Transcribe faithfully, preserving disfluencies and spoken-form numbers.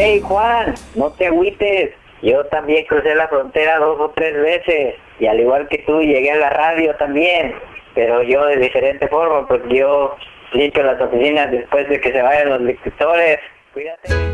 Hey Juan, no te agüites. Yo también crucé la frontera dos o tres veces. Y al igual que tú, llegué a la radio también. Pero yo de diferente forma, porque yo limpio las oficinas después de que se vayan los lectores. Cuídate.